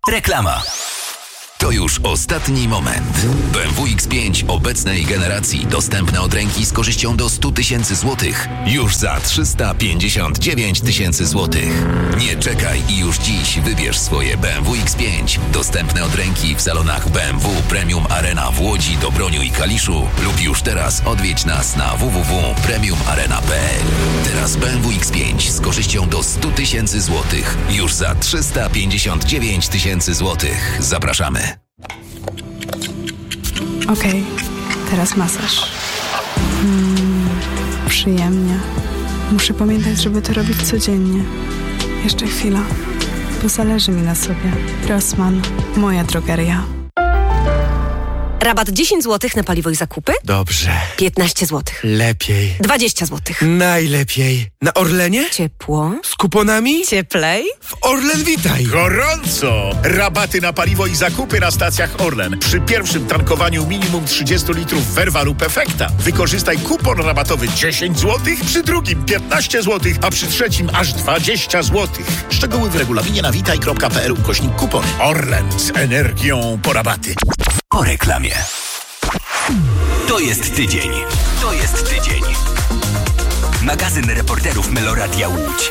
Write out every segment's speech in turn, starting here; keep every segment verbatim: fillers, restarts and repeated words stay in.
Reklama. To już ostatni moment. B M W X pięć obecnej generacji dostępne od ręki z korzyścią do sto tysięcy złotych. Już za trzysta pięćdziesiąt dziewięć tysięcy złotych. Nie czekaj i już dziś wybierz swoje B M W X pięć. Dostępne od ręki w salonach B M W Premium Arena w Łodzi, Dobroniu i Kaliszu lub już teraz odwiedź nas na w w w kropka premium arena kropka p l. Teraz B M W X pięć z korzyścią do sto tysięcy złotych. Już za trzysta pięćdziesiąt dziewięć tysięcy złotych. Zapraszamy. Okej, okay, teraz masaż. Hmm, przyjemnie. Muszę pamiętać, żeby to robić codziennie. Jeszcze chwila, bo zależy mi na sobie. Rossmann, moja drogeria. Rabat dziesięć złotych na paliwo i zakupy? Dobrze. piętnaście złotych. Lepiej. dwadzieścia złotych. Najlepiej. Na Orlenie? Ciepło. Z kuponami? Cieplej. W Orlen Witaj. Gorąco! Rabaty na paliwo i zakupy na stacjach Orlen. Przy pierwszym tankowaniu minimum trzydzieści litrów Verva lub Efekta. Wykorzystaj kupon rabatowy dziesięć złotych, przy drugim piętnaście złotych, a przy trzecim aż dwadzieścia złotych. Szczegóły w regulaminie na witaj kropka p l ukośnik kupon. Orlen z energią po rabaty. Po reklamie. To jest tydzień. To jest tydzień. Magazyn reporterów Meloradia Łódź.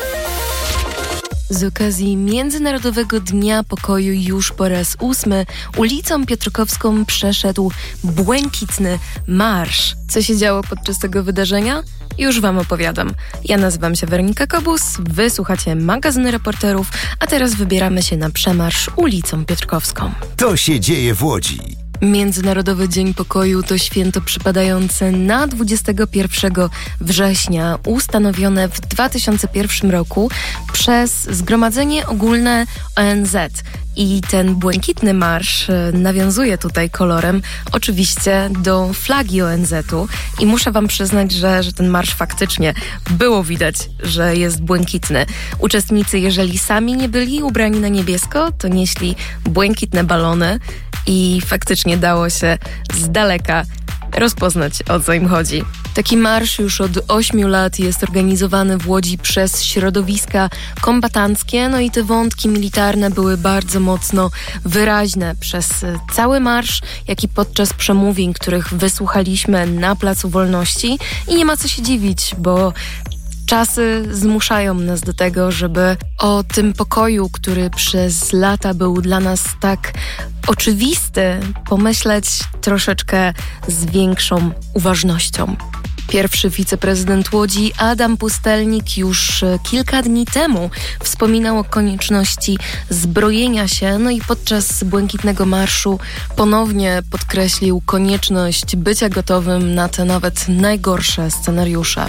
Z okazji Międzynarodowego Dnia Pokoju już po raz ósmy ulicą Piotrkowską przeszedł błękitny marsz. Co się działo podczas tego wydarzenia? Już wam opowiadam. Ja nazywam się Weronika Kobus, wy słuchacie magazynu reporterów, a teraz wybieramy się na przemarsz ulicą Piotrkowską. To się dzieje w Łodzi. Międzynarodowy Dzień Pokoju to święto przypadające na dwudziestego pierwszego września, ustanowione w dwa tysiące pierwszym roku przez Zgromadzenie Ogólne O N Z. I ten błękitny marsz nawiązuje tutaj kolorem oczywiście do flagi O N Z-u i muszę wam przyznać, że, że ten marsz faktycznie było widać, że jest błękitny. Uczestnicy, jeżeli sami nie byli ubrani na niebiesko, to nieśli błękitne balony i faktycznie dało się z daleka rozpoznać, o co im chodzi. Taki marsz już od ośmiu lat jest organizowany w Łodzi przez środowiska kombatanckie, no i te wątki militarne były bardzo mocno wyraźne przez cały marsz, jak i podczas przemówień, których wysłuchaliśmy na Placu Wolności. I nie ma co się dziwić, bo czasy zmuszają nas do tego, żeby o tym pokoju, który przez lata był dla nas tak oczywisty, pomyśleć troszeczkę z większą uważnością. Pierwszy wiceprezydent Łodzi Adam Pustelnik już kilka dni temu wspominał o konieczności zbrojenia się, no i podczas Błękitnego Marszu ponownie podkreślił konieczność bycia gotowym na te nawet najgorsze scenariusze.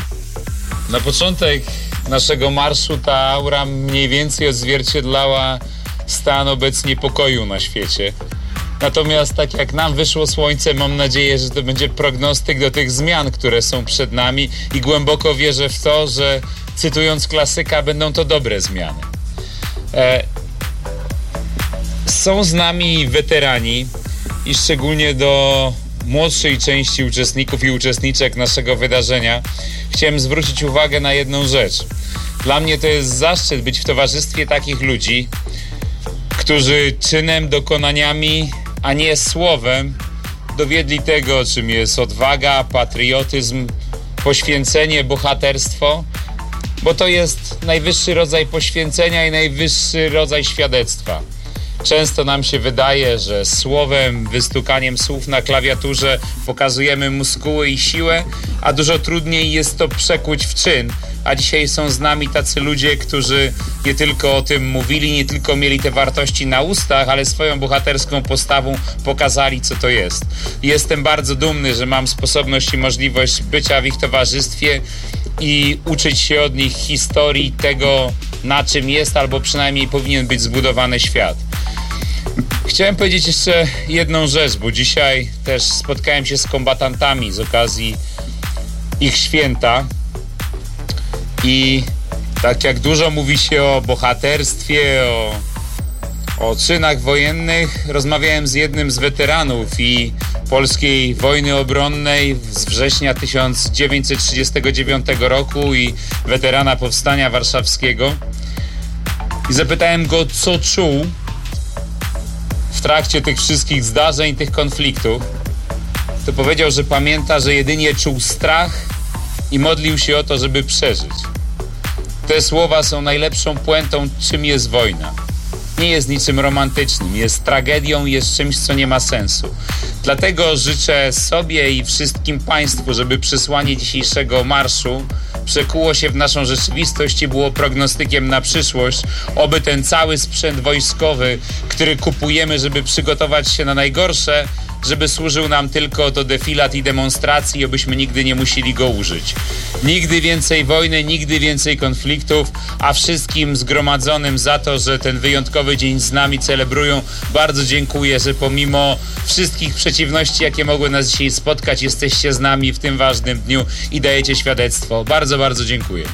Na początek naszego marszu ta aura mniej więcej odzwierciedlała stan obecnie pokoju na świecie. Natomiast tak jak nam wyszło słońce, mam nadzieję, że to będzie prognostyk do tych zmian, które są przed nami i głęboko wierzę w to, że cytując klasyka, będą to dobre zmiany. E, są z nami weterani i szczególnie do młodszej części uczestników i uczestniczek naszego wydarzenia chciałem zwrócić uwagę na jedną rzecz. Dla mnie to jest zaszczyt być w towarzystwie takich ludzi, którzy czynem, dokonaniami, a nie słowem dowiedli tego, czym jest odwaga, patriotyzm, poświęcenie, bohaterstwo, bo to jest najwyższy rodzaj poświęcenia i najwyższy rodzaj świadectwa. Często nam się wydaje, że słowem, wystukaniem słów na klawiaturze pokazujemy muskuły i siłę, a dużo trudniej jest to przekuć w czyn. A dzisiaj są z nami tacy ludzie, którzy nie tylko o tym mówili, nie tylko mieli te wartości na ustach, ale swoją bohaterską postawą pokazali, co to jest. Jestem bardzo dumny, że mam sposobność i możliwość bycia w ich towarzystwie i uczyć się od nich historii tego, na czym jest albo przynajmniej powinien być zbudowany świat. Chciałem powiedzieć jeszcze jedną rzecz, bo dzisiaj też spotkałem się z kombatantami z okazji ich święta i tak jak dużo mówi się o bohaterstwie, o, o czynach wojennych, rozmawiałem z jednym z weteranów i polskiej wojny obronnej z września tysiąc dziewięćset trzydziestego dziewiątego roku i weterana Powstania Warszawskiego i zapytałem go, co czuł, w trakcie tych wszystkich zdarzeń, tych konfliktów, to powiedział, że pamięta, że jedynie czuł strach i modlił się o to, żeby przeżyć. Te słowa są najlepszą puentą, czym jest wojna. Nie jest niczym romantycznym, jest tragedią, jest czymś, co nie ma sensu. Dlatego życzę sobie i wszystkim Państwu, żeby przesłanie dzisiejszego marszu przekuło się w naszą rzeczywistość i było prognostykiem na przyszłość. Oby ten cały sprzęt wojskowy, który kupujemy, żeby przygotować się na najgorsze, żeby służył nam tylko do defilat i demonstracji, abyśmy nigdy nie musieli go użyć. Nigdy więcej wojny, nigdy więcej konfliktów, a wszystkim zgromadzonym za to, że ten wyjątkowy dzień z nami celebrują, bardzo dziękuję, że pomimo wszystkich przeciwności, jakie mogły nas dzisiaj spotkać, jesteście z nami w tym ważnym dniu i dajecie świadectwo. Bardzo, bardzo dziękuję.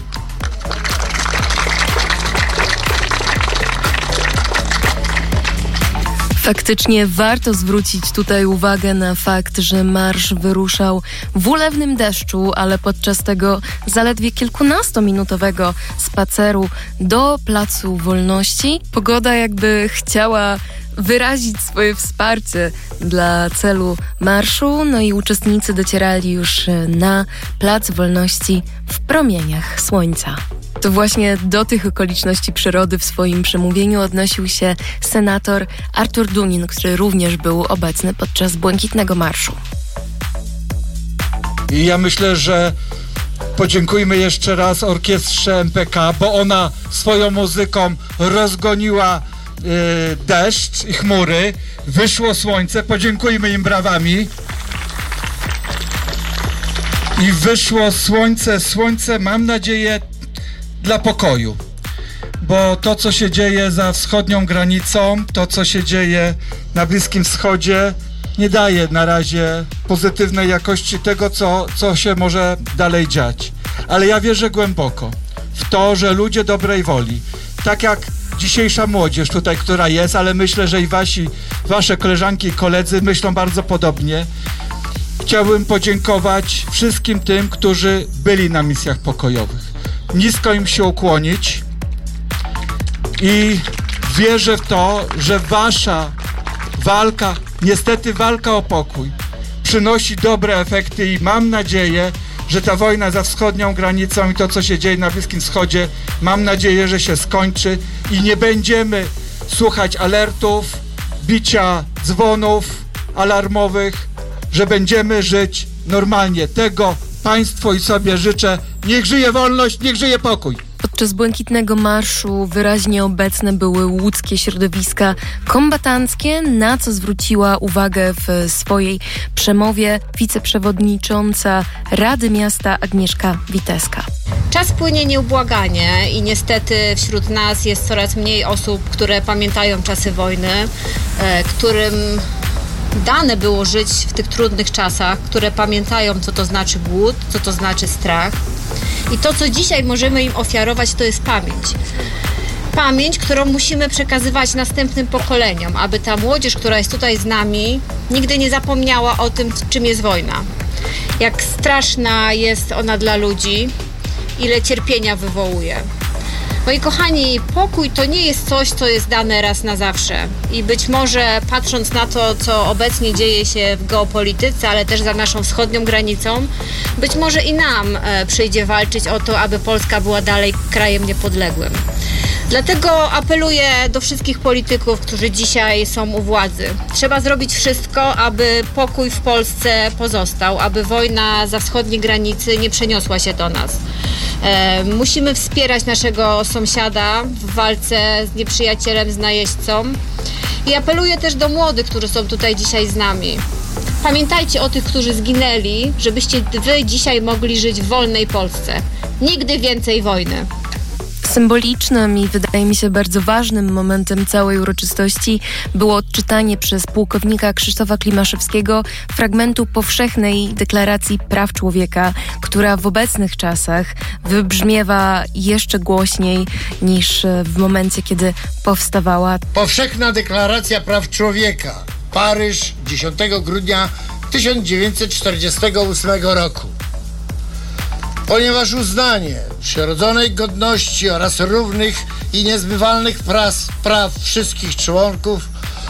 Faktycznie warto zwrócić tutaj uwagę na fakt, że marsz wyruszał w ulewnym deszczu, ale podczas tego zaledwie kilkunastominutowego spaceru do Placu Wolności pogoda jakby chciała wyrazić swoje wsparcie dla celu marszu, no i uczestnicy docierali już na Plac Wolności w promieniach słońca. To właśnie do tych okoliczności przyrody w swoim przemówieniu odnosił się senator Artur Dunin, który również był obecny podczas Błękitnego Marszu. I ja myślę, że podziękujmy jeszcze raz orkiestrze M P K, bo ona swoją muzyką rozgoniła yy, deszcz i chmury, wyszło słońce, podziękujmy im brawami. I wyszło słońce, słońce, mam nadzieję, dla pokoju, bo to, co się dzieje za wschodnią granicą, to, co się dzieje na Bliskim Wschodzie, nie daje na razie pozytywnej jakości tego, co, co się może dalej dziać. Ale ja wierzę głęboko w to, że ludzie dobrej woli, tak jak dzisiejsza młodzież tutaj, która jest, ale myślę, że i wasi, wasze koleżanki i koledzy myślą bardzo podobnie. Chciałbym podziękować wszystkim tym, którzy byli na misjach pokojowych. Nisko im się ukłonić i wierzę w to, że wasza walka, niestety walka o pokój, przynosi dobre efekty i mam nadzieję, że ta wojna za wschodnią granicą i to, co się dzieje na Bliskim Wschodzie, mam nadzieję, że się skończy i nie będziemy słuchać alertów, bicia dzwonów alarmowych, że będziemy żyć normalnie. Tego Państwu i sobie życzę. Niech żyje wolność, niech żyje pokój. Podczas Błękitnego Marszu wyraźnie obecne były łódzkie środowiska kombatanckie, na co zwróciła uwagę w swojej przemowie wiceprzewodnicząca Rady Miasta Agnieszka Witeska. Czas płynie nieubłaganie i niestety wśród nas jest coraz mniej osób, które pamiętają czasy wojny, e, którym dane było żyć w tych trudnych czasach, które pamiętają, co to znaczy głód, co to znaczy strach. I to, co dzisiaj możemy im ofiarować, to jest pamięć. Pamięć, którą musimy przekazywać następnym pokoleniom, aby ta młodzież, która jest tutaj z nami, nigdy nie zapomniała o tym, czym jest wojna. Jak straszna jest ona dla ludzi, ile cierpienia wywołuje. Moi kochani, pokój to nie jest coś, co jest dane raz na zawsze. I być może patrząc na to, co obecnie dzieje się w geopolityce, ale też za naszą wschodnią granicą, być może i nam e, przyjdzie walczyć o to, aby Polska była dalej krajem niepodległym. Dlatego apeluję do wszystkich polityków, którzy dzisiaj są u władzy. Trzeba zrobić wszystko, aby pokój w Polsce pozostał, aby wojna za wschodniej granicy nie przeniosła się do nas. E, musimy wspierać naszego sąsiada w walce z nieprzyjacielem, z najeźdźcą. I apeluję też do młodych, którzy są tutaj dzisiaj z nami. Pamiętajcie o tych, którzy zginęli, żebyście wy dzisiaj mogli żyć w wolnej Polsce. Nigdy więcej wojny. Symbolicznym i wydaje mi się bardzo ważnym momentem całej uroczystości było odczytanie przez pułkownika Krzysztofa Klimaszewskiego fragmentu Powszechnej Deklaracji Praw Człowieka, która w obecnych czasach wybrzmiewa jeszcze głośniej niż w momencie, kiedy powstawała. Powszechna Deklaracja Praw Człowieka, Paryż, dziesiątego grudnia tysiąc dziewięćset czterdziestego ósmego roku. Ponieważ uznanie przyrodzonej godności oraz równych i niezbywalnych praw, praw wszystkich członków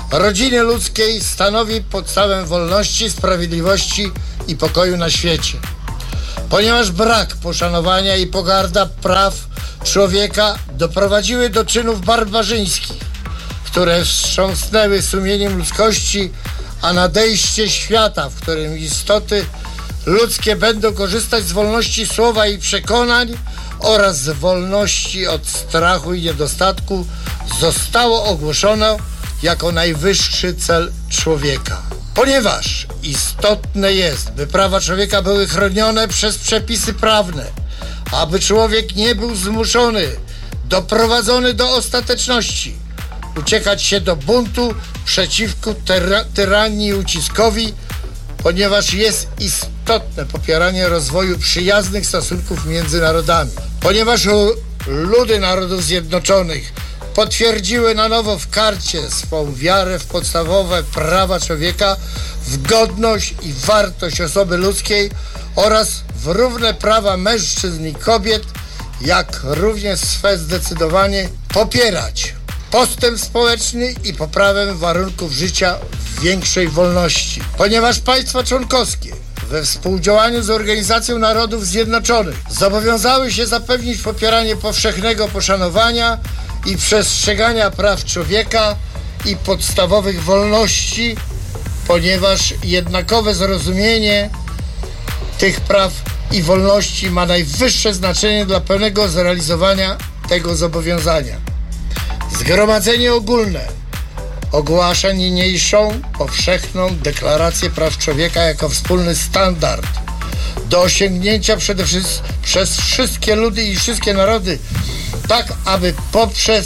rodziny ludzkiej stanowi podstawę wolności, sprawiedliwości i pokoju na świecie. Ponieważ brak poszanowania i pogarda praw człowieka doprowadziły do czynów barbarzyńskich, które wstrząsnęły sumieniem ludzkości, a nadejście świata, w którym istoty ludzkie będą korzystać z wolności słowa i przekonań oraz z wolności od strachu i niedostatku, zostało ogłoszone jako najwyższy cel człowieka. Ponieważ istotne jest, by prawa człowieka były chronione przez przepisy prawne, aby człowiek nie był zmuszony, doprowadzony do ostateczności, uciekać się do buntu przeciwko tyra- tyranii i uciskowi, ponieważ jest istotne popieranie rozwoju przyjaznych stosunków między narodami. Ponieważ ludy Narodów Zjednoczonych potwierdziły na nowo w karcie swą wiarę w podstawowe prawa człowieka, w godność i wartość osoby ludzkiej oraz w równe prawa mężczyzn i kobiet, jak również swe zdecydowanie popierać postęp społeczny i poprawę warunków życia w większej wolności. Ponieważ państwa członkowskie we współdziałaniu z Organizacją Narodów Zjednoczonych zobowiązały się zapewnić popieranie powszechnego poszanowania i przestrzegania praw człowieka i podstawowych wolności, ponieważ jednakowe zrozumienie tych praw i wolności ma najwyższe znaczenie dla pełnego zrealizowania tego zobowiązania. Zgromadzenie Ogólne ogłasza niniejszą powszechną deklarację praw człowieka jako wspólny standard do osiągnięcia przede wszystkim przez wszystkie ludy i wszystkie narody, tak aby poprzez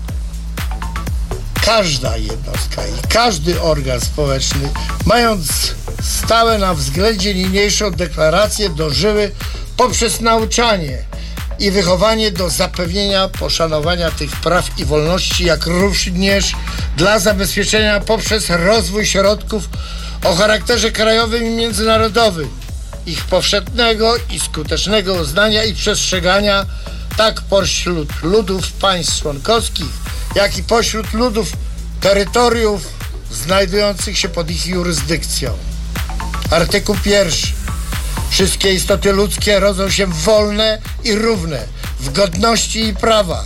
każda jednostka i każdy organ społeczny, mając stałe na względzie niniejszą deklarację, dożyły poprzez nauczanie i wychowanie do zapewnienia poszanowania tych praw i wolności, jak również dla zabezpieczenia poprzez rozwój środków o charakterze krajowym i międzynarodowym, ich powszechnego i skutecznego uznania i przestrzegania tak pośród ludów państw członkowskich, jak i pośród ludów terytoriów znajdujących się pod ich jurysdykcją. Artykuł pierwszy. Wszystkie istoty ludzkie rodzą się wolne i równe w godności i prawach.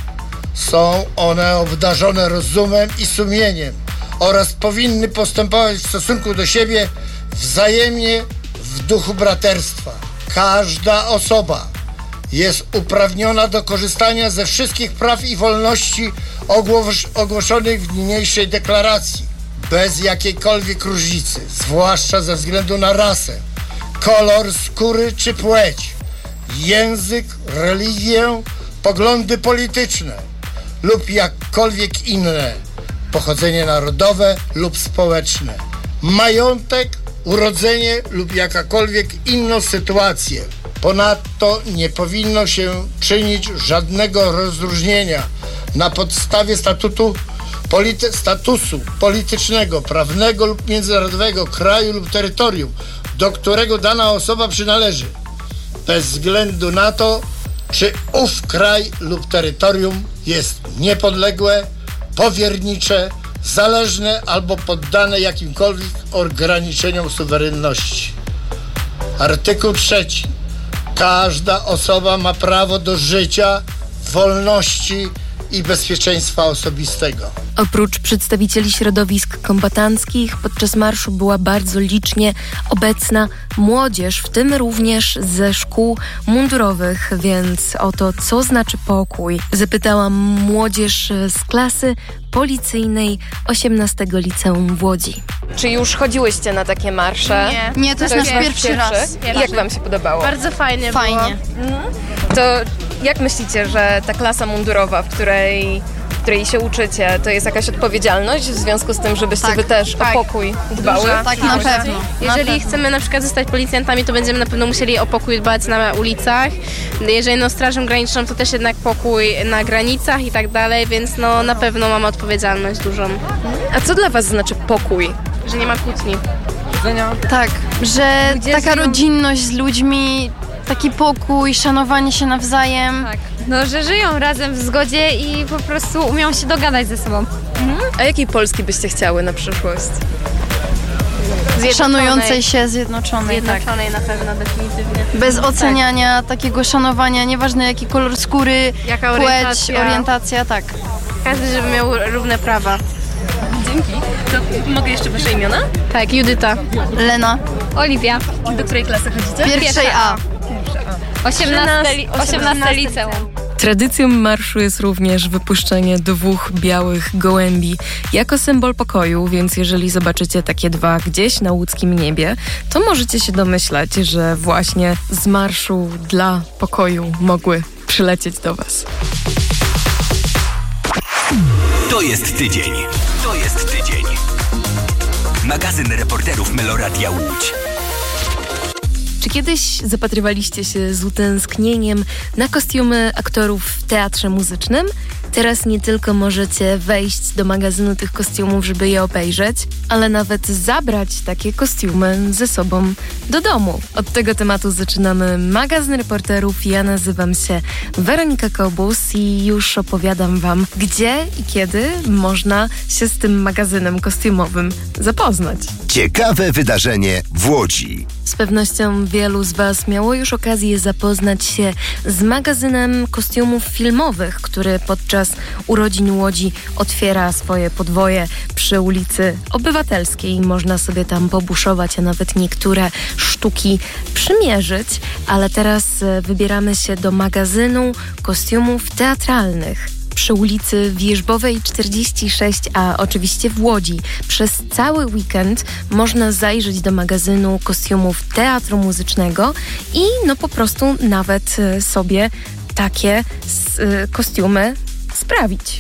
Są one obdarzone rozumem i sumieniem oraz powinny postępować w stosunku do siebie wzajemnie w duchu braterstwa. Każda osoba jest uprawniona do korzystania ze wszystkich praw i wolności ogłos- ogłoszonych w niniejszej deklaracji, bez jakiejkolwiek różnicy, zwłaszcza ze względu na rasę, kolor skóry czy płeć, język, religię, poglądy polityczne lub jakkolwiek inne, pochodzenie narodowe lub społeczne, majątek, urodzenie lub jakakolwiek inną sytuację. Ponadto nie powinno się czynić żadnego rozróżnienia na podstawie statutu polity- statusu politycznego, prawnego lub międzynarodowego kraju lub terytorium, do którego dana osoba przynależy, bez względu na to, czy ów kraj lub terytorium jest niepodległe, powiernicze, zależne albo poddane jakimkolwiek ograniczeniom suwerenności. Artykuł trzeci. Każda osoba ma prawo do życia, wolności i bezpieczeństwa osobistego. Oprócz przedstawicieli środowisk kombatanckich podczas marszu była bardzo licznie obecna młodzież, w tym również ze szkół mundurowych, więc o to, co znaczy pokój, zapytałam młodzież z klasy policyjnej osiemnastego Liceum w Łodzi. Czy już chodziłyście na takie marsze? Nie, nie to jest nasz pierwszy raz. I jak wam się podobało? Bardzo fajnie Fajnie. było. Mhm. To jak myślicie, że ta klasa mundurowa, w której, w której się uczycie, to jest jakaś odpowiedzialność w związku z tym, żebyście Tak, wy też tak. o pokój dbały? Duża, tak, na pewno. Jeżeli na pewno. chcemy na przykład zostać policjantami, to będziemy na pewno musieli o pokój dbać na ulicach. Jeżeli no strażą graniczną, to też jednak pokój na granicach i tak dalej, więc no na pewno mamy odpowiedzialność dużą. A co dla was znaczy pokój? Że nie ma kłótni. Tak, że Ludzie taka żyją- rodzinność z ludźmi, taki pokój, szanowanie się nawzajem, No, że żyją razem w zgodzie i po prostu umią się dogadać ze sobą. Mhm. A jakiej Polski byście chciały na przyszłość? Szanującej się, zjednoczonej. Zjednoczonej tak. Na pewno, definitywnie. Bez oceniania, tak. Takiego szanowania, nieważne jaki kolor skóry, jaka płeć, orientacja. orientacja, tak. Każdy, żeby miał równe prawa. Dzięki. To mogę jeszcze wasze imiona? Tak, Judyta. Lena. Oliwia. Do której klasy chodzicie? Pierwszej A. osiemnaste liceum. Tradycją marszu jest również wypuszczenie dwóch białych gołębi jako symbol pokoju, więc jeżeli zobaczycie takie dwa gdzieś na łódzkim niebie, to możecie się domyślać, że właśnie z marszu dla pokoju mogły przylecieć do was. To jest tydzień. To jest tydzień. Magazyn reporterów Meloradia Łódź. Czy kiedyś zapatrywaliście się z utęsknieniem na kostiumy aktorów w teatrze muzycznym? Teraz nie tylko możecie wejść do magazynu tych kostiumów, żeby je obejrzeć, ale nawet zabrać takie kostiumy ze sobą do domu. Od tego tematu zaczynamy magazyn reporterów. Ja nazywam się Weronika Kobus i już opowiadam wam, gdzie i kiedy można się z tym magazynem kostiumowym zapoznać. Ciekawe wydarzenie w Łodzi. Z pewnością wielu z was miało już okazję zapoznać się z magazynem kostiumów filmowych, który podczas urodzin Łodzi otwiera swoje podwoje przy ulicy Obywatelskiej. Można sobie tam pobuszować, a nawet niektóre sztuki przymierzyć. Ale teraz wybieramy się do magazynu kostiumów teatralnych przy ulicy Wierzbowej czterdzieści sześć A, oczywiście w Łodzi. Przez cały weekend można zajrzeć do magazynu kostiumów teatru muzycznego i no po prostu nawet sobie takie kostiumy sprawić.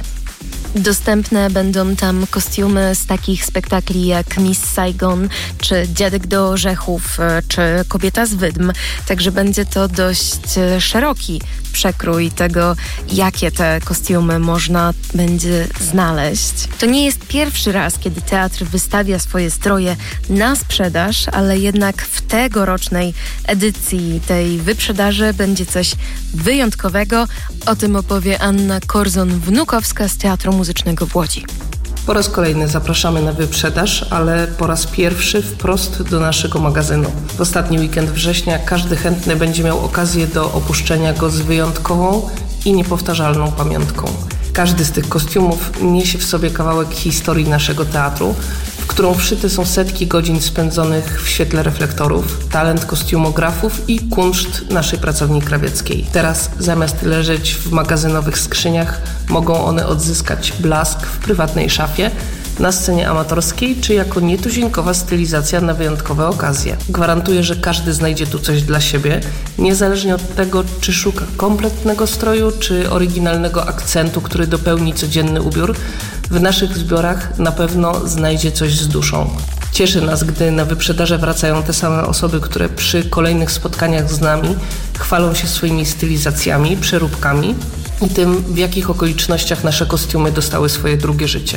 Dostępne będą tam kostiumy z takich spektakli jak Miss Saigon, czy Dziadek do orzechów, czy Kobieta z wydm. Także będzie to dość szeroki przekrój tego, jakie te kostiumy można będzie znaleźć. To nie jest pierwszy raz, kiedy teatr wystawia swoje stroje na sprzedaż, ale jednak w tegorocznej edycji tej wyprzedaży będzie coś wyjątkowego. O tym opowie Anna Korzon-Wnukowska z Teatru Muzycznego w Łodzi. Po raz kolejny zapraszamy na wyprzedaż, ale po raz pierwszy wprost do naszego magazynu. W ostatni weekend września każdy chętny będzie miał okazję do opuszczenia go z wyjątkową i niepowtarzalną pamiątką. Każdy z tych kostiumów niesie w sobie kawałek historii naszego teatru, w którą wszyte są setki godzin spędzonych w świetle reflektorów, talent kostiumografów i kunszt naszej pracowni krawieckiej. Teraz zamiast leżeć w magazynowych skrzyniach, mogą one odzyskać blask w prywatnej szafie, na scenie amatorskiej, czy jako nietuzinkowa stylizacja na wyjątkowe okazje. Gwarantuję, że każdy znajdzie tu coś dla siebie, niezależnie od tego, czy szuka kompletnego stroju, czy oryginalnego akcentu, który dopełni codzienny ubiór. W naszych zbiorach na pewno znajdzie coś z duszą. Cieszy nas, gdy na wyprzedaże wracają te same osoby, które przy kolejnych spotkaniach z nami chwalą się swoimi stylizacjami, przeróbkami i tym, w jakich okolicznościach nasze kostiumy dostały swoje drugie życie.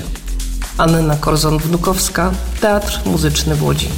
Anna Korzon-Wnukowska, Teatr Muzyczny w Łodzi.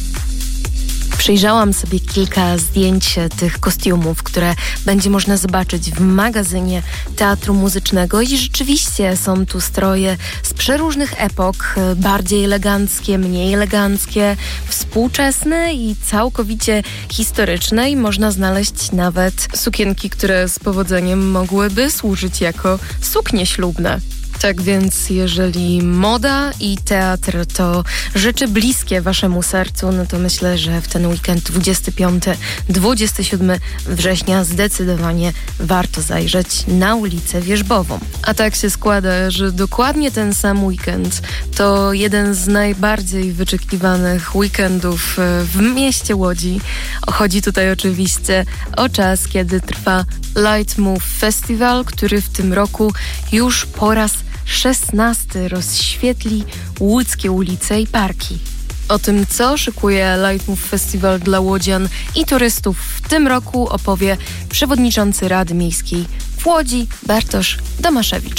Przyjrzałam sobie kilka zdjęć tych kostiumów, które będzie można zobaczyć w magazynie Teatru Muzycznego i rzeczywiście są tu stroje z przeróżnych epok, bardziej eleganckie, mniej eleganckie, współczesne i całkowicie historyczne i można znaleźć nawet sukienki, które z powodzeniem mogłyby służyć jako suknie ślubne. Tak więc jeżeli moda i teatr to rzeczy bliskie waszemu sercu, no to myślę, że w ten weekend dwudziestego piątego do dwudziestego siódmego września zdecydowanie warto zajrzeć na ulicę Wierzbową. A tak się składa, że dokładnie ten sam weekend to jeden z najbardziej wyczekiwanych weekendów w mieście Łodzi. Chodzi tutaj oczywiście o czas, kiedy trwa Light Move Festival, który w tym roku już po raz szesnasty rozświetli łódzkie ulice i parki. O tym, co szykuje Light Move Festival dla łodzian i turystów w tym roku, opowie przewodniczący Rady Miejskiej w Łodzi Bartosz Domaszewicz.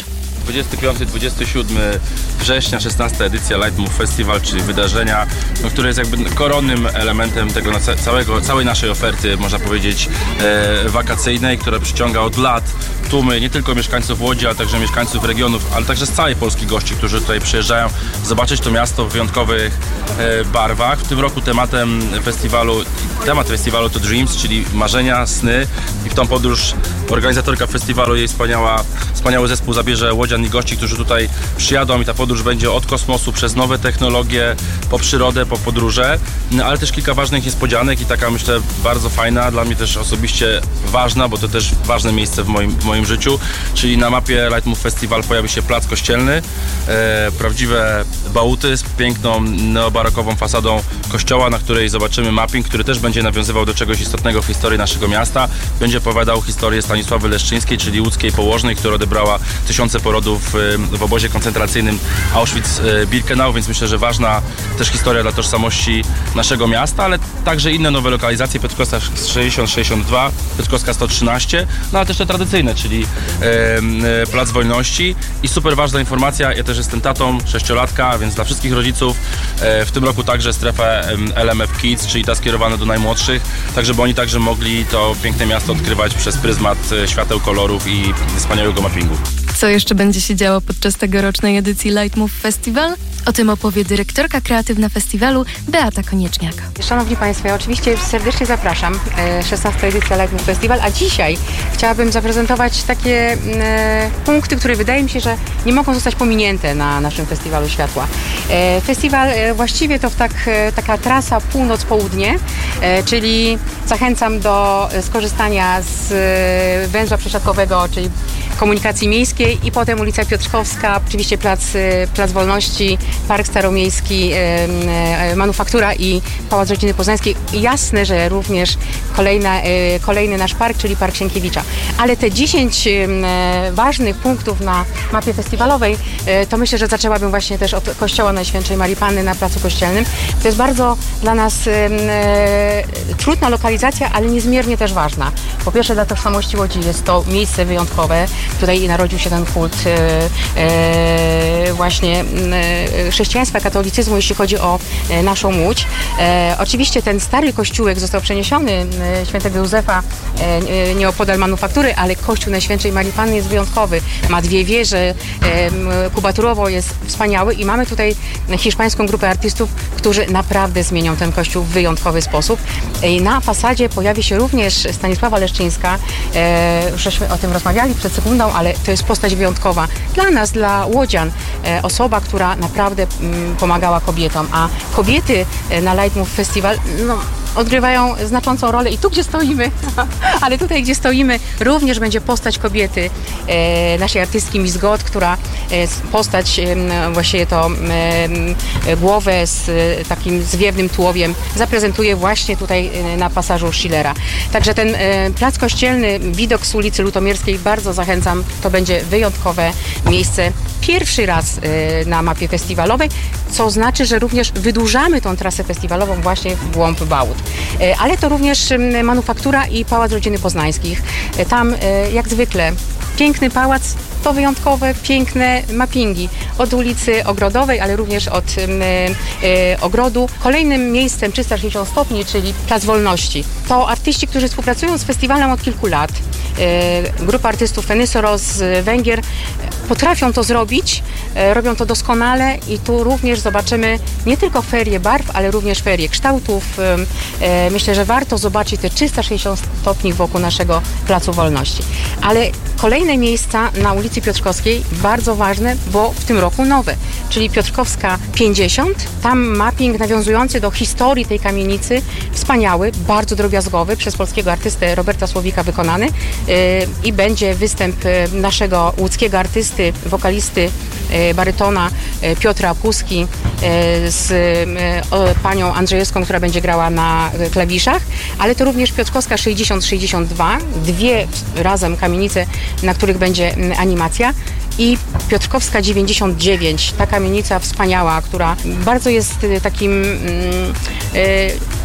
dwudziestego piątego do dwudziestego siódmego września, szesnasta edycja Light Move Festival, czyli wydarzenia, no, które jest jakby koronnym elementem tego całego, całej naszej oferty, można powiedzieć, e, wakacyjnej, która przyciąga od lat tłumy nie tylko mieszkańców Łodzi, ale także mieszkańców regionów, ale także z całej Polski gości, którzy tutaj przyjeżdżają zobaczyć to miasto w wyjątkowych e, barwach. W tym roku tematem festiwalu, temat festiwalu to Dreams, czyli marzenia, sny, i w tą podróż organizatorka festiwalu, jej wspaniała, wspaniały zespół zabierze łodzian i gości, którzy tutaj przyjadą, i ta podróż będzie od kosmosu przez nowe technologie, po przyrodę, po podróże, no, ale też kilka ważnych niespodzianek i taka, myślę, bardzo fajna, dla mnie też osobiście ważna, bo to też ważne miejsce w moim, w moim życiu, czyli na mapie Light Move Festival pojawi się plac kościelny, e, prawdziwe bałuty z piękną neobarokową fasadą kościoła, na której zobaczymy mapping, który też będzie nawiązywał do czegoś istotnego w historii naszego miasta. Będzie opowiadał historię Stanisławy Leszczyńskiej, czyli łódzkiej położnej, która odebrała tysiące porodów w obozie koncentracyjnym Auschwitz-Birkenau, więc myślę, że ważna też historia dla tożsamości naszego miasta, ale także inne nowe lokalizacje, Piotrkowska sześćdziesiąt sześćdziesiąt dwa, Piotrkowska sto trzynaście, no ale też te tradycyjne, czyli e, Plac Wolności. I super ważna informacja, ja też jestem tatą sześciolatka, więc dla wszystkich rodziców e, w tym roku także strefę L M F Kids, czyli ta skierowana do najmłodszych, tak żeby oni także mogli to piękne miasto odkrywać przez pryzmat świateł, kolorów i wspaniałego mappingu. Co jeszcze będzie się działo podczas tegorocznej edycji Light Move Festival? O tym opowie dyrektorka kreatywna festiwalu Beata Konieczniak. Szanowni Państwo, ja oczywiście serdecznie zapraszam. szesnasta edycja Light Move Festival, a dzisiaj chciałabym zaprezentować takie e, punkty, które wydaje mi się, że nie mogą zostać pominięte na naszym Festiwalu Światła. E, festiwal e, właściwie to tak, e, taka trasa północ-południe, e, czyli zachęcam do skorzystania z e, węzła przesiadkowego, czyli komunikacji miejskiej, i potem ulica Piotrkowska, oczywiście Plac, Plac Wolności, Park Staromiejski, e, e, Manufaktura i Pałac Rodziny Poznańskiej. Jasne, że również kolejna, e, kolejny nasz park, czyli Park Sienkiewicza. Ale te dziesięć e, ważnych punktów na mapie festiwalowej, e, to myślę, że zaczęłabym właśnie też od Kościoła Najświętszej Marii Panny na Placu Kościelnym. To jest bardzo dla nas e, e, trudna lokalizacja, ale niezmiernie też ważna. Po pierwsze, dla tożsamości Łodzi jest to miejsce wyjątkowe. Tutaj narodził się ten kult e, e, właśnie e, chrześcijaństwa, katolicyzmu, jeśli chodzi o e, naszą Łódź. E, oczywiście ten stary kościółek został przeniesiony e, świętego Józefa e, nieopodal Manufaktury, ale Kościół Najświętszej Marii Panny jest wyjątkowy. Ma dwie wieże, e, kubaturowo jest wspaniały i mamy tutaj hiszpańską grupę artystów, którzy naprawdę zmienią ten kościół w wyjątkowy sposób. E, na fasadzie pojawi się również Stanisława Leszczyńska. E, już żeśmy o tym rozmawiali przed sekundą, ale to jest postać wyjątkowa dla nas, dla łodzian. E, osoba, która naprawdę mm, pomagała kobietom, a kobiety e, na Light Move Festival, no, odgrywają znaczącą rolę i tu, gdzie stoimy, ale tutaj, gdzie stoimy, również będzie postać kobiety, e, naszej artystki Miss God, która e, postać, e, właściwie to e, głowę z e, takim zwiewnym tułowiem zaprezentuje właśnie tutaj e, na pasażu Schillera. Także ten e, plac kościelny, widok z ulicy Lutomierskiej, bardzo zachęcam, to będzie wyjątkowe miejsce. Pierwszy raz e, na mapie festiwalowej, co znaczy, że również wydłużamy tą trasę festiwalową właśnie w głąb Bałut. E, ale to również e, Manufaktura i Pałac Rodziny Poznańskich. E, tam e, jak zwykle piękny pałac, to wyjątkowe, piękne mappingi od ulicy Ogrodowej, ale również od e, e, Ogrodu. Kolejnym miejscem trzysta sześćdziesiąt stopni, czyli Plac Wolności. To artyści, którzy współpracują z festiwalem od kilku lat. E, grupa artystów Fenisoros z Węgier potrafią to zrobić, e, robią to doskonale i tu również zobaczymy nie tylko ferię barw, ale również ferię kształtów. E, myślę, że warto zobaczyć te trzysta sześćdziesiąt stopni wokół naszego Placu Wolności. Ale kolejne miejsca na ulicy Piotrkowskiej bardzo ważne, bo w tym roku nowe, czyli Piotrkowska pięćdziesiąt. Tam mapping nawiązujący do historii tej kamienicy, wspaniały, bardzo drobiazgowy, przez polskiego artystę Roberta Słowika wykonany yy, i będzie występ yy, naszego łódzkiego artysty, wokalisty, yy, barytona yy, Piotra Puski yy, z yy, panią Andrzejewską, która będzie grała na yy, klawiszach, ale to również Piotrkowska sześćdziesiąt sześćdziesiąt dwa, dwie razem kamienice, na których będzie yy, animacja. I Piotrkowska dziewięćdziesiąt dziewięć, ta kamienica wspaniała, która bardzo jest takim,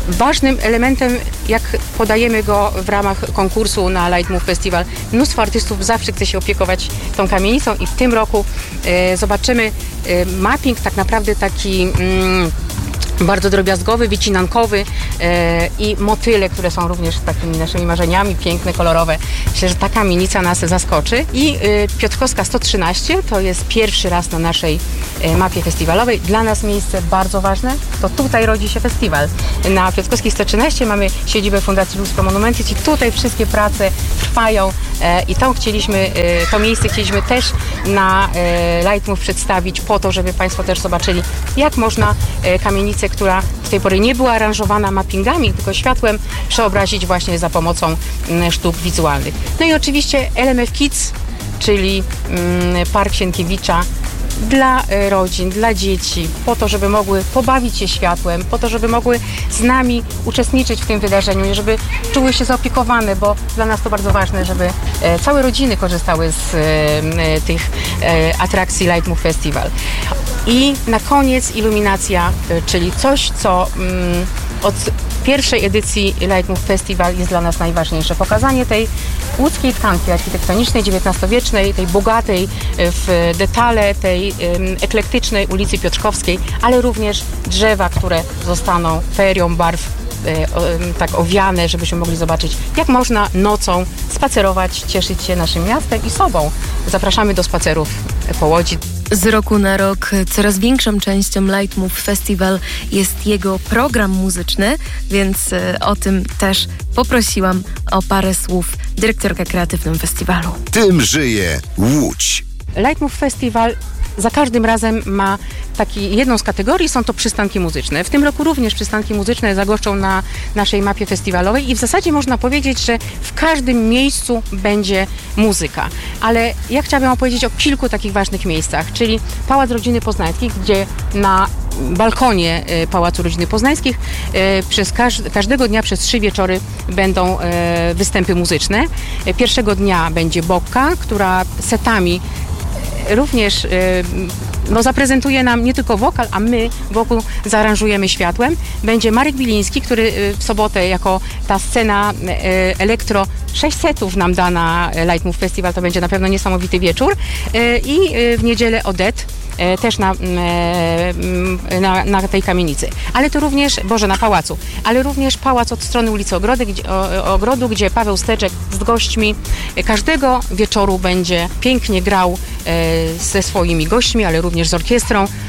ważnym elementem, jak podajemy go w ramach konkursu na Light Move Festival, mnóstwo artystów zawsze chce się opiekować tą kamienicą i w tym roku e, zobaczymy e, mapping tak naprawdę taki mm, bardzo drobiazgowy, wycinankowy e, i motyle, które są również takimi naszymi marzeniami, piękne, kolorowe. Myślę, że ta kamienica nas zaskoczy. I e, Piotrkowska sto trzynaście to jest pierwszy raz na naszej e, mapie festiwalowej. Dla nas miejsce bardzo ważne, to tutaj rodzi się festiwal. Na Piotrkowskiej sto trzynaście mamy siedzibę Fundacji Lustro Monumentis i tutaj wszystkie prace trwają e, i to chcieliśmy, e, to miejsce chcieliśmy też na e, Light Move przedstawić po to, żeby Państwo też zobaczyli, jak można e, kamienicę, która do tej pory nie była aranżowana mappingami, tylko światłem, przeobrazić właśnie za pomocą mm, sztuk wizualnych. No i oczywiście L M F Kids, czyli mm, Park Sienkiewicza dla e, rodzin, dla dzieci, po to, żeby mogły pobawić się światłem, po to, żeby mogły z nami uczestniczyć w tym wydarzeniu i żeby czuły się zaopiekowane, bo dla nas to bardzo ważne, żeby e, całe rodziny korzystały z e, tych e, atrakcji Light Move Festival. I na koniec iluminacja, czyli coś, co mm, od pierwszej edycji Light Move Festival jest dla nas najważniejsze. Pokazanie tej łódzkiej tkanki architektonicznej, dziewiętnastowiecznej, tej bogatej w detale, tej um, eklektycznej ulicy Piotrkowskiej, ale również drzewa, które zostaną ferią barw tak owiane, żebyśmy mogli zobaczyć, jak można nocą spacerować, cieszyć się naszym miastem i sobą. Zapraszamy do spacerów po Łodzi. Z roku na rok coraz większą częścią Light Move Festival jest jego program muzyczny, więc o tym też poprosiłam o parę słów dyrektorkę kreatywną festiwalu. Tym żyje Łódź. Light Move Festival za każdym razem ma taki, jedną z kategorii są to przystanki muzyczne. W tym roku również przystanki muzyczne zagoszczą na naszej mapie festiwalowej i w zasadzie można powiedzieć, że w każdym miejscu będzie muzyka. Ale ja chciałabym opowiedzieć o kilku takich ważnych miejscach, czyli Pałac Rodziny Poznańskich, gdzie na balkonie Pałacu Rodziny Poznańskich przez każ- każdego dnia przez trzy wieczory będą występy muzyczne. Pierwszego dnia będzie Bokka, która setami również no, zaprezentuje nam nie tylko wokal, a my wokół zaaranżujemy światłem. Będzie Marek Biliński, który w sobotę jako ta scena elektro sześć setów nam da na Light Move Festival, to będzie na pewno niesamowity wieczór. I w niedzielę Odette, też na, na, na tej kamienicy. Ale to również, Boże, na pałacu, ale również pałac od strony ulicy Ogrody, gdzie, o, Ogrodu, gdzie Paweł Steczek z gośćmi każdego wieczoru będzie pięknie grał e, ze swoimi gośćmi, ale również z orkiestrą e,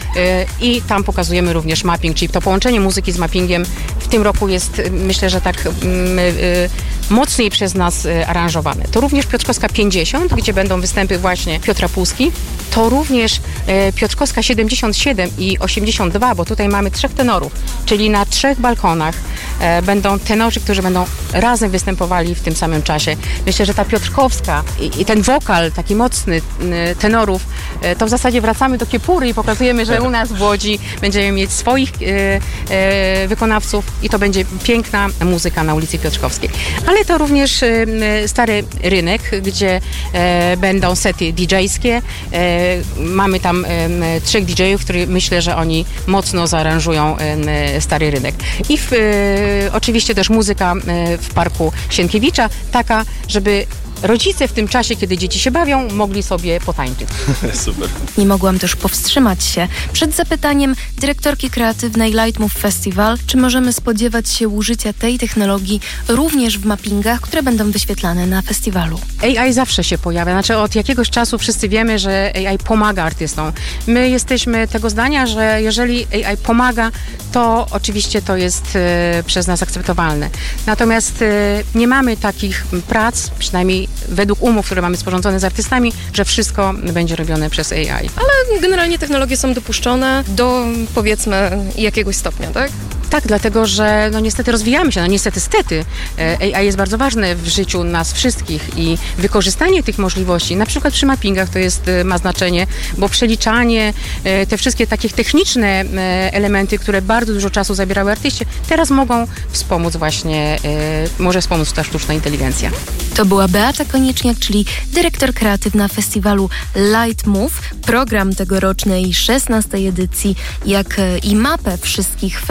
i tam pokazujemy również mapping, czyli to połączenie muzyki z mappingiem w tym roku jest, myślę, że tak m, e, mocniej przez nas e, aranżowane. To również Piotrkowska pięćdziesiąt, gdzie będą występy właśnie Piotra Płuski. To również e, Piotrkowska siedemdziesiąt siedem i osiemdziesiąt dwa, bo tutaj mamy trzech tenorów, czyli na trzech balkonach e, będą tenorzy, którzy będą razem występowali w tym samym czasie. Myślę, że ta Piotrkowska i, i ten wokal taki mocny e, tenorów, e, to w zasadzie wracamy do Kiepury i pokazujemy, że u nas w Łodzi będziemy mieć swoich e, e, wykonawców i to będzie piękna muzyka na ulicy Piotrkowskiej. Ale to również e, Stary Rynek, gdzie e, będą sety didżejskie. E, mamy tam e, trzech didżejów, którzy myślę, że oni mocno zaaranżują e, Stary Rynek. I w, e, oczywiście też muzyka e, w Parku Sienkiewicza, taka, żeby rodzice w tym czasie, kiedy dzieci się bawią, mogli sobie potańczyć. Super. Nie mogłam też powstrzymać się przed zapytaniem dyrektorki kreatywnej Light Move Festival, czy możemy spodziewać się użycia tej technologii również w mappingach, które będą wyświetlane na festiwalu. A I zawsze się pojawia. Znaczy od jakiegoś czasu wszyscy wiemy, że A I pomaga artystom. My jesteśmy tego zdania, że jeżeli A I pomaga, to oczywiście to jest e, przez nas akceptowalne. Natomiast e, nie mamy takich prac, przynajmniej według umów, które mamy sporządzone z artystami, że wszystko będzie robione przez A I. Ale generalnie technologie są dopuszczone do, powiedzmy, jakiegoś stopnia, tak? Tak, dlatego, że no niestety rozwijamy się, no niestety stety. A I jest bardzo ważne w życiu nas wszystkich i wykorzystanie tych możliwości, na przykład przy mappingach to jest, ma znaczenie, bo przeliczanie, te wszystkie takie techniczne elementy, które bardzo dużo czasu zabierały artyście, teraz mogą wspomóc właśnie, może wspomóc ta sztuczna inteligencja. To była Beata Konieczniak, czyli dyrektor kreatywna festiwalu Light Move. Program tegorocznej szesnastej edycji, jak i mapę wszystkich festiwalowych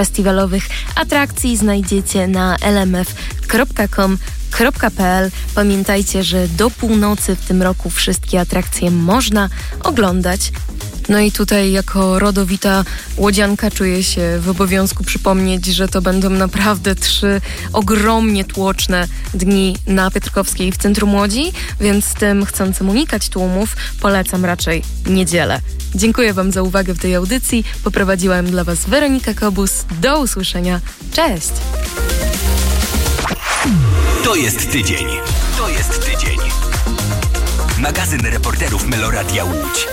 weekendowych atrakcji znajdziecie na l m f kropka com kropka p l. Pamiętajcie, że do północy w tym roku wszystkie atrakcje można oglądać. No i tutaj jako rodowita łodzianka czuję się w obowiązku przypomnieć, że to będą naprawdę trzy ogromnie tłoczne dni na Piotrkowskiej w centrum Łodzi, więc tym chcącym unikać tłumów polecam raczej niedzielę. Dziękuję Wam za uwagę w tej audycji. Poprowadziłam dla Was Weronika Kobus. Do usłyszenia. Cześć! To jest tydzień. To jest tydzień. Magazyn reporterów Meloradia Łódź.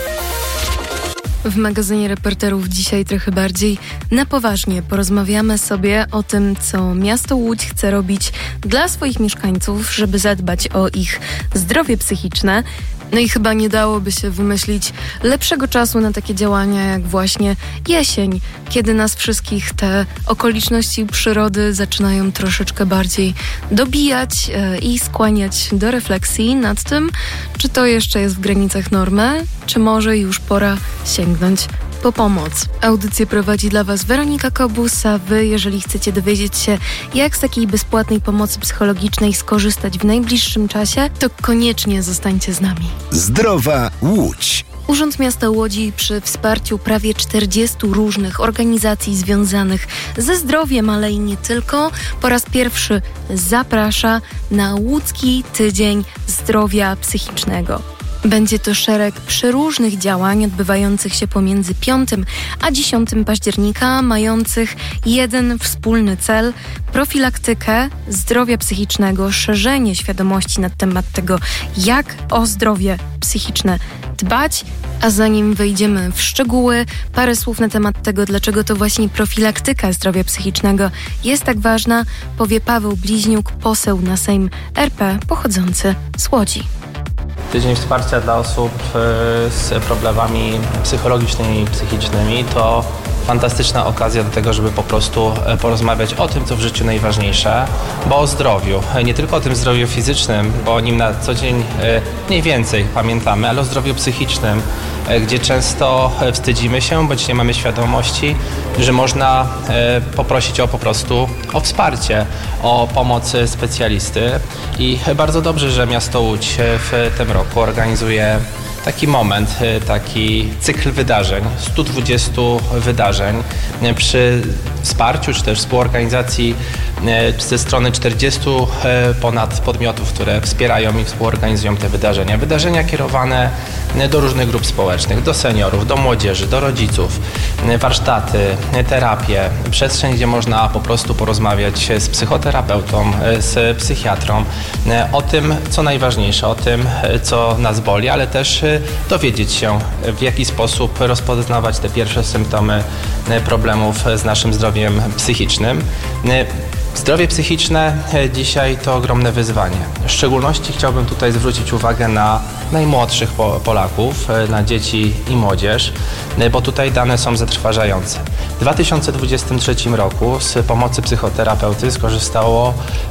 W magazynie reporterów dzisiaj trochę bardziej na poważnie porozmawiamy sobie o tym, co miasto Łódź chce robić dla swoich mieszkańców, żeby zadbać o ich zdrowie psychiczne. No i chyba nie dałoby się wymyślić lepszego czasu na takie działania jak właśnie jesień, kiedy nas wszystkich te okoliczności przyrody zaczynają troszeczkę bardziej dobijać e, i skłaniać do refleksji nad tym, czy to jeszcze jest w granicach normy, czy może już pora sięgnąć po pomoc. Audycję prowadzi dla Was Weronika Kobus, a Wy, jeżeli chcecie dowiedzieć się, jak z takiej bezpłatnej pomocy psychologicznej skorzystać w najbliższym czasie, to koniecznie zostańcie z nami. Zdrowa Łódź. Urząd Miasta Łodzi przy wsparciu prawie czterdziestu różnych organizacji związanych ze zdrowiem, ale i nie tylko, po raz pierwszy zaprasza na Łódzki Tydzień Zdrowia Psychicznego. Będzie to szereg przeróżnych działań odbywających się pomiędzy piątym a dziesiątym października, mających jeden wspólny cel: profilaktykę zdrowia psychicznego, szerzenie świadomości na temat tego, jak o zdrowie psychiczne dbać. A zanim wejdziemy w szczegóły, parę słów na temat tego, dlaczego to właśnie profilaktyka zdrowia psychicznego jest tak ważna, powie Paweł Bliźniuk, poseł na Sejm R P pochodzący z Łodzi. Tydzień wsparcia dla osób z problemami psychologicznymi i psychicznymi to fantastyczna okazja do tego, żeby po prostu porozmawiać o tym, co w życiu najważniejsze, bo o zdrowiu. Nie tylko o tym zdrowiu fizycznym, bo o nim na co dzień mniej więcej pamiętamy, ale o zdrowiu psychicznym, gdzie często wstydzimy się, bądź nie mamy świadomości, że można poprosić o po prostu o wsparcie, o pomoc specjalisty. I bardzo dobrze, że miasto Łódź w tym roku organizuje taki moment, taki cykl wydarzeń, stu dwudziestu wydarzeń przy wsparciu czy też współorganizacji ze strony czterdziestu ponad podmiotów, które wspierają i współorganizują te wydarzenia. Wydarzenia kierowane do różnych grup społecznych, do seniorów, do młodzieży, do rodziców, warsztaty, terapie, przestrzeń, gdzie można po prostu porozmawiać z psychoterapeutą, z psychiatrą o tym, co najważniejsze, o tym, co nas boli, ale też dowiedzieć się, w jaki sposób rozpoznawać te pierwsze symptomy problemów z naszym zdrowiem psychicznym. Zdrowie psychiczne dzisiaj to ogromne wyzwanie. W szczególności chciałbym tutaj zwrócić uwagę na najmłodszych Polaków, na dzieci i młodzież, bo tutaj dane są zatrważające. W dwa tysiące dwudziestym trzecim roku z pomocy psychoterapeuty skorzystało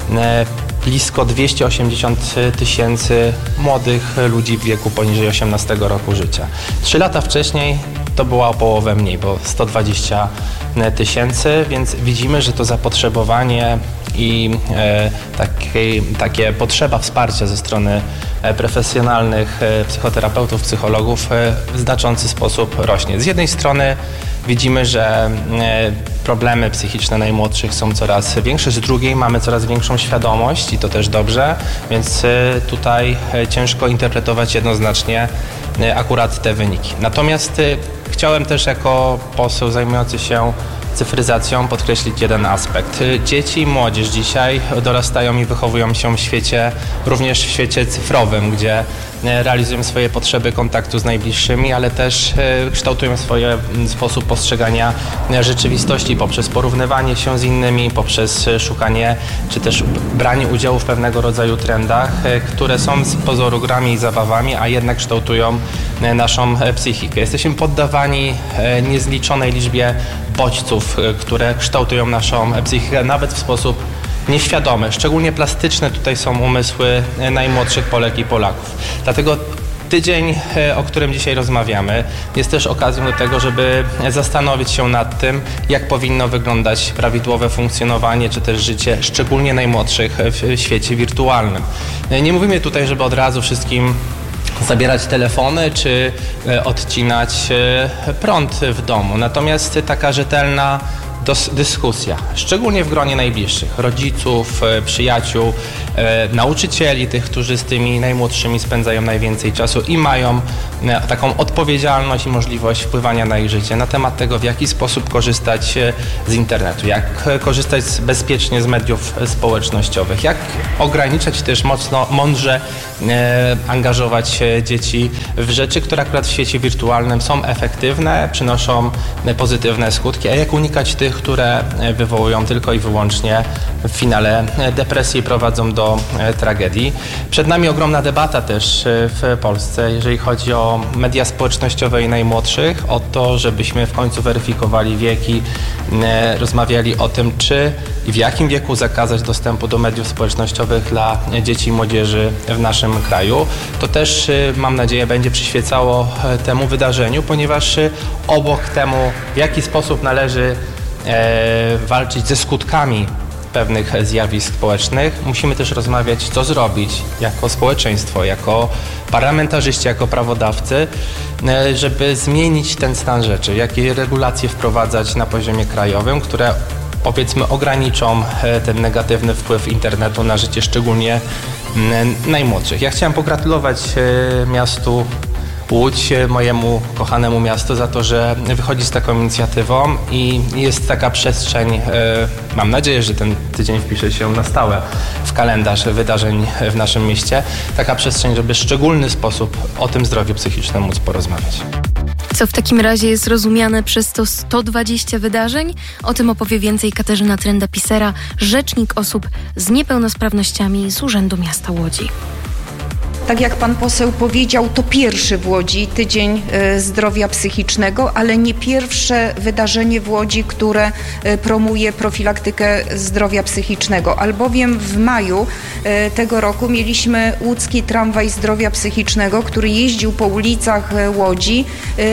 blisko dwieście osiemdziesiąt tysięcy młodych ludzi w wieku poniżej osiemnastego roku życia. Trzy lata wcześniej to była o połowę mniej, bo sto dwadzieścia tysięcy, więc widzimy, że to zapotrzebowanie i e, takie, takie potrzeba wsparcia ze strony e, profesjonalnych e, psychoterapeutów, psychologów e, w znaczący sposób rośnie. Z jednej strony widzimy, że e, problemy psychiczne najmłodszych są coraz większe, z drugiej mamy coraz większą świadomość i to też dobrze, więc e, tutaj e, ciężko interpretować jednoznacznie e, akurat te wyniki. Natomiast e, chciałem też jako poseł zajmujący się cyfryzacją podkreślić jeden aspekt. Dzieci i młodzież dzisiaj dorastają i wychowują się w świecie, również w świecie cyfrowym, gdzie realizują swoje potrzeby kontaktu z najbliższymi, ale też kształtują swój sposób postrzegania rzeczywistości poprzez porównywanie się z innymi, poprzez szukanie czy też branie udziału w pewnego rodzaju trendach, które są z pozoru grami i zabawami, a jednak kształtują naszą psychikę. Jesteśmy poddawani niezliczonej liczbie bodźców, które kształtują naszą psychikę nawet w sposób nieświadomy. Szczególnie plastyczne tutaj są umysły najmłodszych Polek i Polaków. Dlatego Tydzień, o którym dzisiaj rozmawiamy, jest też okazją do tego, żeby zastanowić się nad tym, jak powinno wyglądać prawidłowe funkcjonowanie czy też życie szczególnie najmłodszych w świecie wirtualnym. Nie mówimy tutaj, żeby od razu wszystkim zabierać telefony czy odcinać prąd w domu, natomiast taka rzetelna Dos- dyskusja, szczególnie w gronie najbliższych, rodziców, e, przyjaciół, e, nauczycieli, tych, którzy z tymi najmłodszymi spędzają najwięcej czasu i mają e, taką odpowiedzialność i możliwość wpływania na ich życie, na temat tego, w jaki sposób korzystać e, z internetu, jak e, korzystać z, bezpiecznie z mediów społecznościowych, jak ograniczać też mocno, mądrze e, angażować e, dzieci w rzeczy, które akurat w świecie wirtualnym są efektywne, przynoszą e, pozytywne skutki, a jak unikać tych, które wywołują tylko i wyłącznie w finale depresji i prowadzą do tragedii. Przed nami ogromna debata też w Polsce, jeżeli chodzi o media społecznościowe i najmłodszych, o to, żebyśmy w końcu weryfikowali wieki, rozmawiali o tym, czy i w jakim wieku zakazać dostępu do mediów społecznościowych dla dzieci i młodzieży w naszym kraju. To też, mam nadzieję, będzie przyświecało temu wydarzeniu, ponieważ obok temu, w jaki sposób należy E, walczyć ze skutkami pewnych zjawisk społecznych, musimy też rozmawiać, co zrobić jako społeczeństwo, jako parlamentarzyści, jako prawodawcy, e, żeby zmienić ten stan rzeczy, jakie regulacje wprowadzać na poziomie krajowym, które powiedzmy ograniczą e, ten negatywny wpływ internetu na życie szczególnie m, najmłodszych. Ja chciałem pogratulować e, miastu Łódź, mojemu kochanemu miastu, za to, że wychodzi z taką inicjatywą i jest taka przestrzeń, mam nadzieję, że ten tydzień wpisze się na stałe w kalendarz wydarzeń w naszym mieście, taka przestrzeń, żeby w szczególny sposób o tym zdrowiu psychicznym móc porozmawiać. Co w takim razie jest rozumiane przez to sto dwadzieścia wydarzeń? O tym opowie więcej Katarzyna Trenda-Pisera, rzecznik osób z niepełnosprawnościami z Urzędu Miasta Łodzi. Tak jak pan poseł powiedział, to pierwszy w Łodzi Tydzień Zdrowia Psychicznego, ale nie pierwsze wydarzenie w Łodzi, które promuje profilaktykę zdrowia psychicznego, albowiem w maju tego roku mieliśmy łódzki tramwaj zdrowia psychicznego, który jeździł po ulicach Łodzi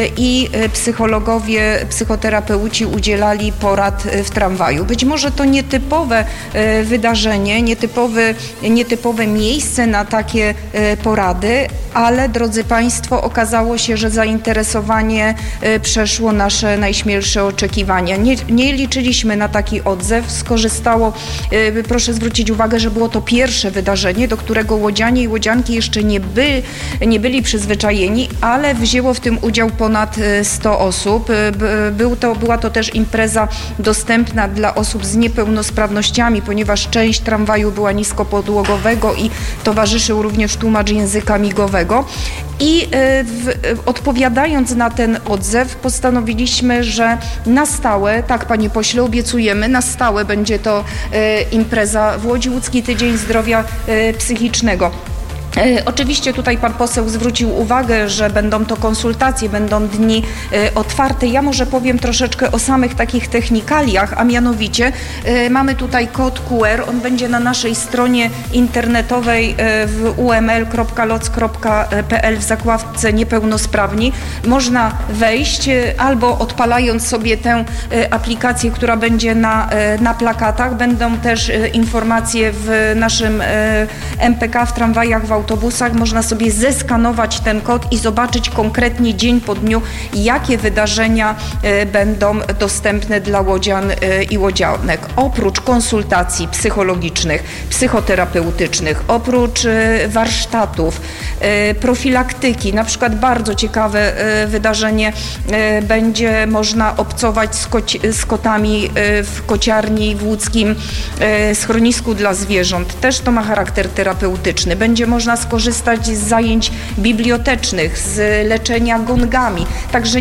i psychologowie, psychoterapeuci udzielali porad w tramwaju. Być może to nietypowe wydarzenie, nietypowe, nietypowe miejsce na takie porady, ale drodzy Państwo, okazało się, że zainteresowanie przeszło nasze najśmielsze oczekiwania. Nie, nie liczyliśmy na taki odzew, skorzystało, proszę zwrócić uwagę, że było to pierwsze wydarzenie, do którego łodzianie i łodzianki jeszcze nie, by, nie byli przyzwyczajeni, ale wzięło w tym udział ponad sto osób. Był to, była to też impreza dostępna dla osób z niepełnosprawnościami, ponieważ część tramwaju była niskopodłogowego i towarzyszył również tłumacz języka migowego. I w, odpowiadając na ten odzew, postanowiliśmy, że na stałe, tak panie pośle, obiecujemy, na stałe będzie to e, impreza w Łodzi Łódzki Tydzień Zdrowia e, Psychicznego. E, oczywiście tutaj pan poseł zwrócił uwagę, że będą to konsultacje, będą dni e, otwarte. Ja może powiem troszeczkę o samych takich technikaliach, a mianowicie e, mamy tutaj kod Q R, on będzie na naszej stronie internetowej e, w u m l kropka loc kropka p l w zakładce niepełnosprawni. Można wejść e, albo odpalając sobie tę e, aplikację, która będzie na, e, na plakatach. Będą też e, informacje w naszym e, M P K, w tramwajach, w autobusach. Można sobie zeskanować ten kod i zobaczyć konkretnie dzień po dniu, jakie wydarzenia e, będą dostępne dla łodzian e, i łodzianek. Oprócz konsultacji psychologicznych, psychoterapeutycznych, oprócz e, warsztatów, e, profilaktyki, na przykład bardzo ciekawe e, wydarzenie, e, będzie można obcować z, koci- z kotami e, w kociarni w łódzkim e, schronisku dla zwierząt. Też to ma charakter terapeutyczny. Będzie można skorzystać z zajęć bibliotecznych, z leczenia gongami. Także nie tylko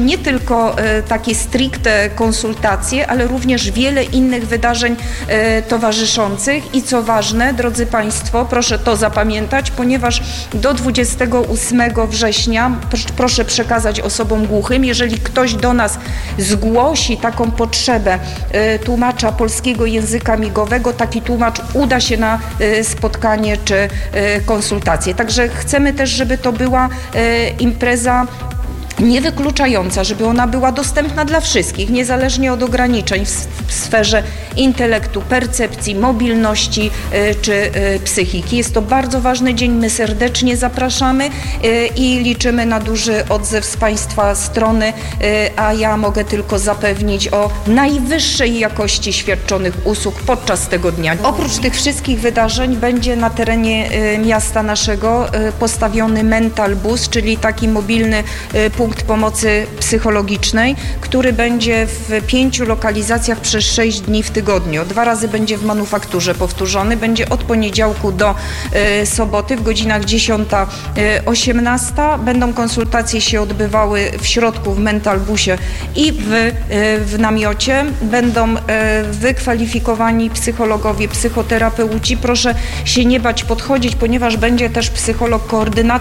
tylko takie stricte konsultacje, ale również wiele innych wydarzeń towarzyszących i co ważne, drodzy Państwo, proszę to zapamiętać, ponieważ do dwudziestego ósmego września, proszę przekazać osobom głuchym, jeżeli ktoś do nas zgłosi taką potrzebę tłumacza polskiego języka migowego, taki tłumacz uda się na spotkanie czy konsultacje. Także chcemy też, żeby to była impreza niewykluczająca, żeby ona była dostępna dla wszystkich, niezależnie od ograniczeń w sferze intelektu, percepcji, mobilności czy psychiki. Jest to bardzo ważny dzień, my serdecznie zapraszamy i liczymy na duży odzew z Państwa strony, a ja mogę tylko zapewnić o najwyższej jakości świadczonych usług podczas tego dnia. Oprócz tych wszystkich wydarzeń będzie na terenie miasta naszego postawiony Mental Bus, czyli taki mobilny punkt pomocy psychologicznej, który będzie w pięciu lokalizacjach przez sześć dni w tygodniu. Dwa razy będzie w manufakturze powtórzony, będzie od poniedziałku do y, soboty w godzinach dziesiąta osiemnasta. Będą konsultacje się odbywały w środku w Mental Busie i w, y, w namiocie. Będą y, wykwalifikowani psychologowie, psychoterapeuci. Proszę się nie bać podchodzić, ponieważ będzie też psycholog koordynator